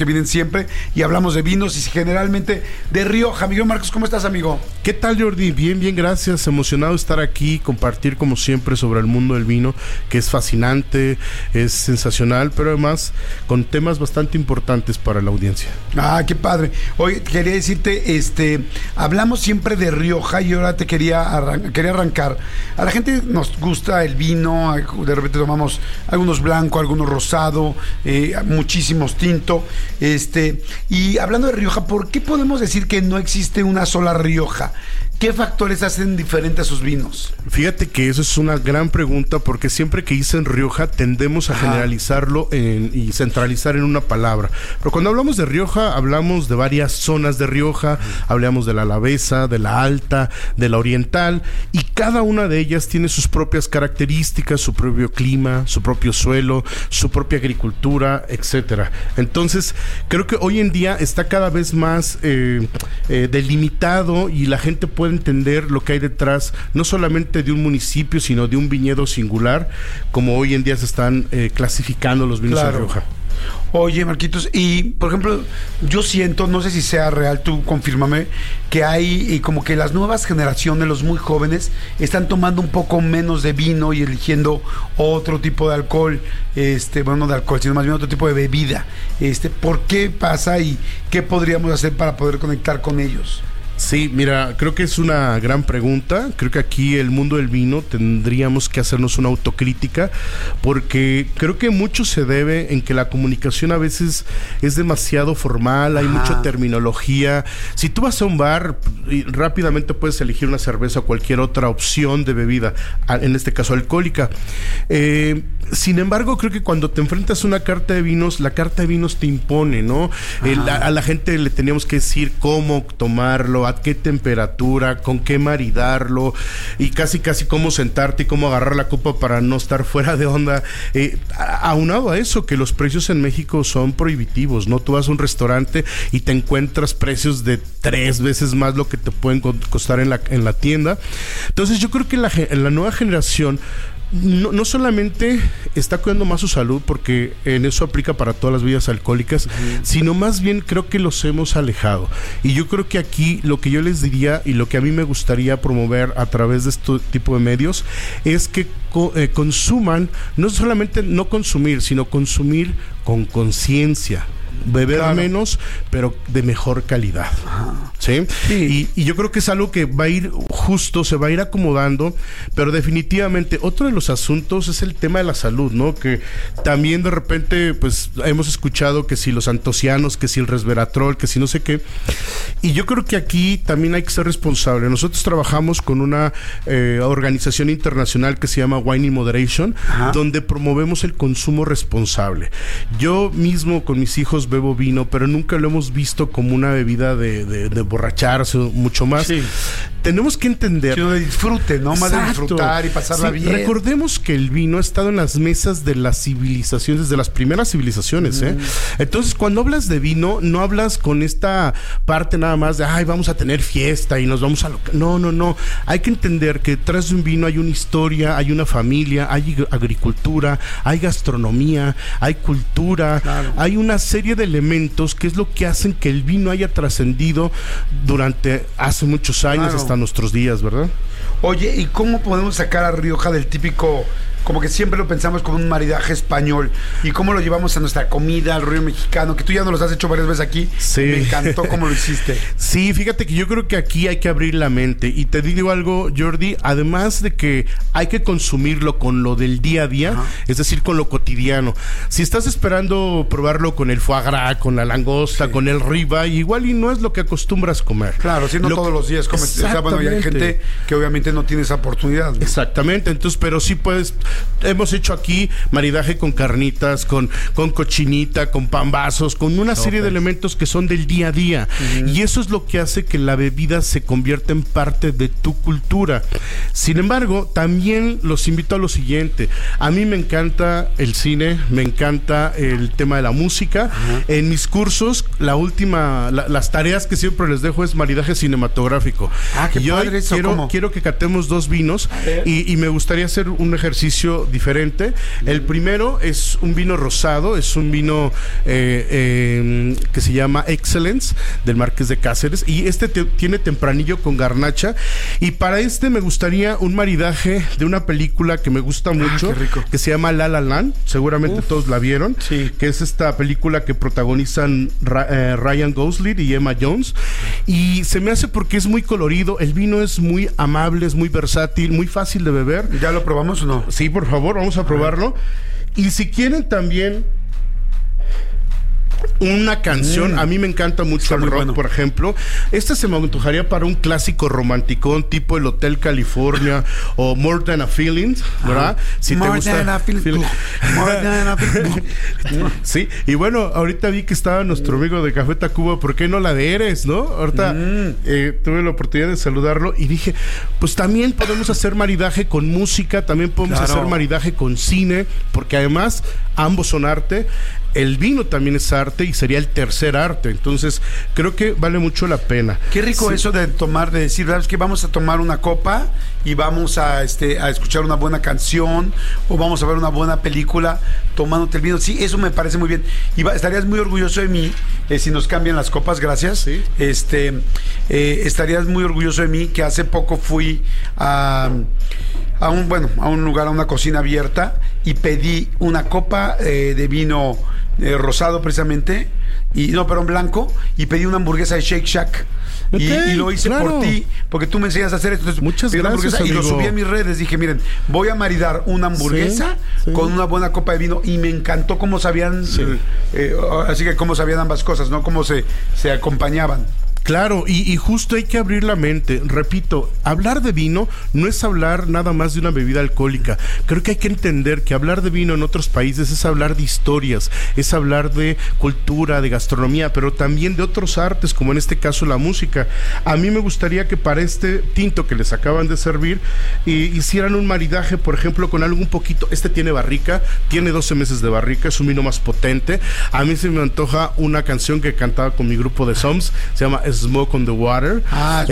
que vienen siempre y hablamos de vinos y generalmente de Rioja. Miguel Marcos, ¿cómo estás, amigo? ¿Qué tal, Jordi? Bien, gracias. Emocionado de estar aquí, compartir como siempre sobre el mundo del vino, que es fascinante, es sensacional, pero además con temas bastante importantes para la audiencia. Ah, qué padre. Oye, quería decirte, hablamos siempre de Rioja y ahora te quería arrancar. A la gente nos gusta el vino, de repente tomamos algunos blanco, algunos rosado, muchísimos tinto. Y hablando de Rioja, ¿por qué podemos decir que no existe una sola Rioja? ¿Qué factores hacen diferentes a sus vinos? Fíjate que eso es una gran pregunta, porque siempre que dicen Rioja tendemos a generalizarlo y centralizar en una palabra. Pero cuando hablamos de Rioja, hablamos de varias zonas de Rioja, hablamos de la Alavesa, de la Alta, de la Oriental, y cada una de ellas tiene sus propias características, su propio clima, su propio suelo, su propia agricultura, etcétera. Entonces, creo que hoy en día está cada vez más delimitado y la gente puede entender lo que hay detrás, no solamente de un municipio, sino de un viñedo singular, como hoy en día se están clasificando los vinos de Rioja. Oye, Marquitos, y por ejemplo, yo siento, no sé si sea real, tú confírmame, que hay como que las nuevas generaciones, los muy jóvenes, están tomando un poco menos de vino y eligiendo otro tipo de alcohol, bueno, no de alcohol, sino más bien otro tipo de bebida. ¿Por qué pasa y qué podríamos hacer para poder conectar con ellos? Sí, mira, creo que es una gran pregunta. Creo que aquí el mundo del vino tendríamos que hacernos una autocrítica, porque creo que mucho se debe en que la comunicación a veces es demasiado formal, hay mucha terminología. Si tú vas a un bar, rápidamente puedes elegir una cerveza o cualquier otra opción de bebida, en este caso alcohólica. Sin embargo, creo que cuando te enfrentas a una carta de vinos, la carta de vinos te impone, ¿no? A la gente le teníamos que decir cómo tomarlo, a qué temperatura, con qué maridarlo, y casi cómo sentarte y cómo agarrar la copa para no estar fuera de onda. Aunado a eso, que los precios en México son prohibitivos, ¿no? Tú vas a un restaurante y te encuentras precios de 3 veces más lo que te pueden costar en la tienda. Entonces yo creo que la nueva generación no solamente está cuidando más su salud, porque en eso aplica para todas las bebidas alcohólicas, sino más bien creo que los hemos alejado. Y yo creo que aquí lo que yo les diría y lo que a mí me gustaría promover a través de este tipo de medios es que consuman, no solamente no consumir, sino consumir con conciencia. Beber menos, pero de mejor calidad. ¿Sí? Y yo creo que es algo que va a ir justo, se va a ir acomodando, pero definitivamente otro de los asuntos es el tema de la salud, ¿no? Que también de repente pues hemos escuchado que si los antocianos, que si el resveratrol, que si no sé qué, y yo creo que aquí también hay que ser responsable. Nosotros trabajamos con una organización internacional que se llama Wine in Moderation, donde promovemos el consumo responsable. Yo mismo con mis hijos bebo vino, pero nunca lo hemos visto como una bebida de borracharse, mucho más. Sí. Tenemos que entender... Sino de disfrute, ¿no? Más de disfrutar y pasarla bien. Recordemos que el vino ha estado en las mesas de las civilizaciones, desde las primeras civilizaciones, Entonces, cuando hablas de vino, no hablas con esta parte nada más de, vamos a tener fiesta y nos vamos a... No. Hay que entender que detrás de un vino hay una historia, hay una familia, hay agricultura, hay gastronomía, hay cultura, hay una serie de elementos que es lo que hacen que el vino haya trascendido durante hace muchos años hasta nuestros días, ¿verdad? Oye, ¿y cómo podemos sacar a Rioja del típico, como que siempre lo pensamos como un maridaje español, y cómo lo llevamos a nuestra comida, al rollo mexicano, que tú ya nos lo has hecho varias veces aquí? Sí. Me encantó cómo lo hiciste. Sí, fíjate que yo creo que aquí hay que abrir la mente, y te digo algo, Jordi, además de que hay que consumirlo con lo del día a día, es decir, con lo cotidiano. Si estás esperando probarlo con el foie gras, con la langosta, con el ribeye, igual y no es lo que acostumbras comer. Claro, si no todos los días comes. O sea, bueno, y hay gente que obviamente no tiene esa oportunidad, ¿no? Exactamente, entonces, pero sí puedes... Hemos hecho aquí maridaje con carnitas, con cochinita, con pambazos, con una serie de elementos que son del día a día. Y eso es lo que hace que la bebida se convierta en parte de tu cultura. Sin embargo, también los invito a lo siguiente. A mí me encanta el cine, me encanta el tema de la música. En mis cursos, las tareas que siempre les dejo es maridaje cinematográfico. Qué padre eso. Quiero que catemos 2 vinos y me gustaría hacer un ejercicio servicio diferente. El primero es un vino rosado, es un vino que se llama Excellence del Marqués de Cáceres, y tiene tempranillo con garnacha, y para me gustaría un maridaje de una película que me gusta mucho, que se llama La La Land, seguramente todos la vieron, que es esta película que protagonizan Ryan Gosling y Emma Jones, y se me hace porque es muy colorido, el vino es muy amable, es muy versátil, muy fácil de beber. ¿Ya lo probamos o no? Sí, por favor, vamos a probarlo. Y si quieren también una canción, a mí me encanta mucho el rock, por ejemplo. Esta se me antojaría para un clásico romanticón tipo el Hotel California o More Than a Feeling, ¿verdad? Si te gusta. More than a feeling. Sí, y bueno, ahorita vi que estaba nuestro amigo de Café Tacuba, ¿por qué no la de Eres, no? Ahorita tuve la oportunidad de saludarlo y dije, pues también podemos hacer maridaje con música, también podemos hacer maridaje con cine, porque además ambos son arte. El vino también es arte y sería el tercer arte. Entonces, creo que vale mucho la pena. Qué rico eso de tomar, de decir, ¿sabes qué? Vamos a tomar una copa y vamos a escuchar una buena canción o vamos a ver una buena película tomándote el vino. Sí, eso me parece muy bien. Y estarías muy orgulloso de mí si nos cambian las copas, gracias. Sí. Estarías muy orgulloso de mí que hace poco fui a un lugar, a una cocina abierta, y pedí una copa de vino rosado precisamente, blanco, y pedí una hamburguesa de Shake Shack. Y lo hice por ti, porque tú me enseñas a hacer esto. Entonces, muchas gracias, amigo. Y lo subí a mis redes. Dije, miren, voy a maridar una hamburguesa con una buena copa de vino. Y me encantó cómo sabían, así que cómo sabían ambas cosas, ¿no? Cómo se acompañaban. Claro, y justo hay que abrir la mente. Repito, hablar de vino no es hablar nada más de una bebida alcohólica. Creo que hay que entender que hablar de vino en otros países es hablar de historias, es hablar de cultura, de gastronomía, pero también de otros artes, como en este caso la música. A mí me gustaría que para este tinto que les acaban de servir, hicieran un maridaje, por ejemplo, con algo un poquito. Tiene barrica, tiene 12 meses de barrica, es un vino más potente. A mí se me antoja una canción que cantaba con mi grupo de Soms, se llama Smoke on the Water.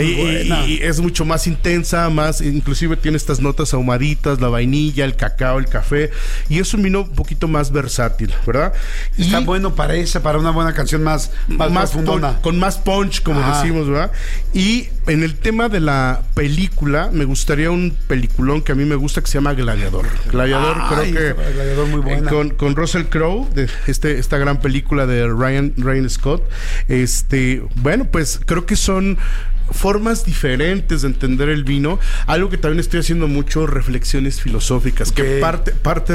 Y es mucho más intensa, inclusive tiene estas notas ahumaditas, la vainilla, el cacao, el café, y es un vino un poquito más versátil, ¿verdad? Está bueno para una buena canción más profundona, con más punch, como decimos, ¿verdad? Y en el tema de la película, me gustaría un peliculón que a mí me gusta, que se llama Gladiador. Gladiador muy buena. Con Russell Crowe, de esta gran película de Ryan Scott. Bueno, pues creo que son formas diferentes de entender el vino. Algo que también estoy haciendo mucho, reflexiones filosóficas, que parte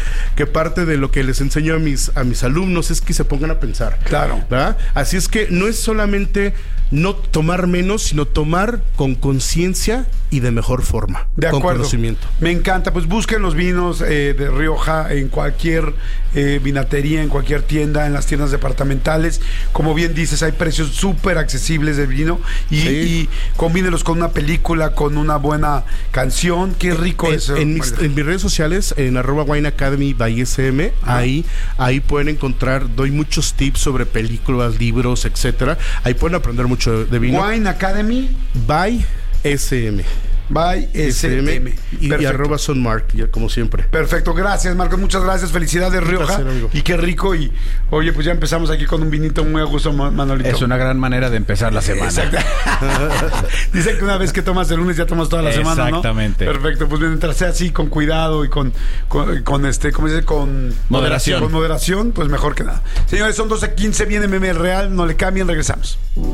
de lo que les enseño a mis alumnos es que se pongan a pensar. Claro. ¿Verdad? Así es que no es solamente no tomar menos, sino tomar con conciencia y de mejor forma. De acuerdo. Con conocimiento. Me encanta. Pues busquen los vinos de Rioja en cualquier vinatería, en cualquier tienda, en las tiendas departamentales. Como bien dices, hay precios súper accesibles del vino y combínelos con una película, con una buena canción. Qué rico eso. En mis redes sociales, en @wineacademy_by_sm, ahí pueden encontrar, doy muchos tips sobre películas, libros, etcétera. Ahí pueden aprender mucho de vino. Wine Academy by SM. By SM. Y @sonmark, ya como siempre. Perfecto, gracias, Marcos, muchas gracias, felicidades, Rioja. Placer, y qué rico. Y oye, pues ya empezamos aquí con un vinito muy a gusto, Manolito. Es una gran manera de empezar la semana. Dicen que una vez que tomas el lunes ya tomas toda la semana, ¿no? Exactamente. Perfecto, pues mientras sea así, con cuidado y con ¿cómo se dice? Con moderación. Con moderación, pues mejor que nada. Señores, son 12:15, viene Meme Real, no le cambien, regresamos.